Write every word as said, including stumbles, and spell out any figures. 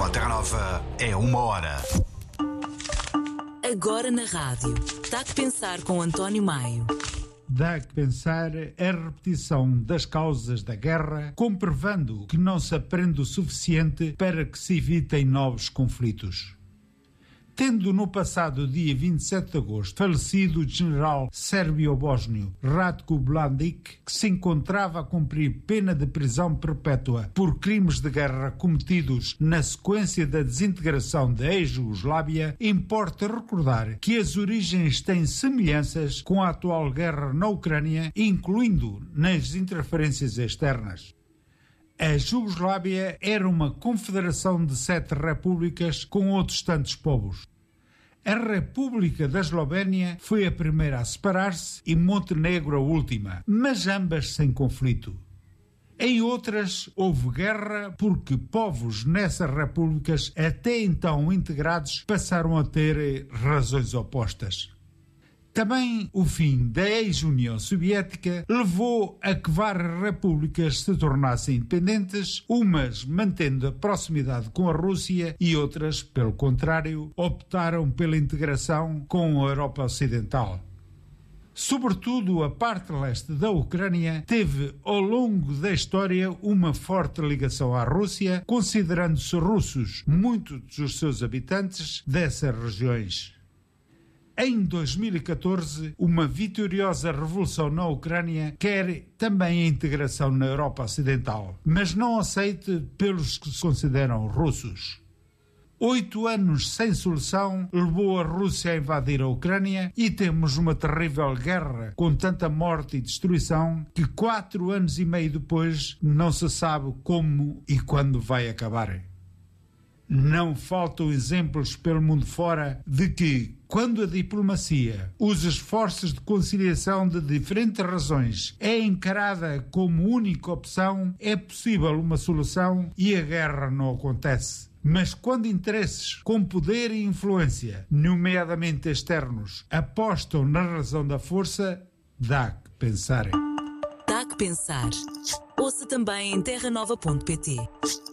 Com a Terra Nova é uma hora. Agora na rádio, Dá que Pensar com António Maio. Dá que pensar a repetição das causas da guerra, comprovando que não se aprende o suficiente para que se evitem novos conflitos. Tendo no passado dia vinte e sete de agosto falecido o general sérbio-bósnio Ratko Mladic, que se encontrava a cumprir pena de prisão perpétua por crimes de guerra cometidos na sequência da desintegração da ex-Jugoslávia, importa recordar que as origens têm semelhanças com a atual guerra na Ucrânia, incluindo nas interferências externas. A Jugoslávia era uma confederação de sete repúblicas com outros tantos povos. A República da Eslovénia foi a primeira a separar-se e Montenegro a última, mas ambas sem conflito. Em outras, houve guerra porque povos nessas repúblicas, até então integrados, passaram a ter razões opostas. Também o fim da ex-União Soviética levou a que várias repúblicas se tornassem independentes, umas mantendo a proximidade com a Rússia e outras, pelo contrário, optaram pela integração com a Europa Ocidental. Sobretudo a parte leste da Ucrânia teve ao longo da história uma forte ligação à Rússia, considerando-se russos muitos dos seus habitantes dessas regiões. Em dois mil e catorze, uma vitoriosa revolução na Ucrânia quer também a integração na Europa Ocidental, mas não aceite pelos que se consideram russos. Oito anos sem solução levou a Rússia a invadir a Ucrânia e temos uma terrível guerra com tanta morte e destruição que quatro anos e meio depois não se sabe como e quando vai acabar. Não faltam exemplos pelo mundo fora de que, quando a diplomacia, os esforços de conciliação de diferentes razões é encarada como única opção, é possível uma solução e a guerra não acontece. Mas quando interesses com poder e influência, nomeadamente externos, apostam na razão da força, dá que pensar. Dá que Pensar. Ouça também em terra nova ponto pt.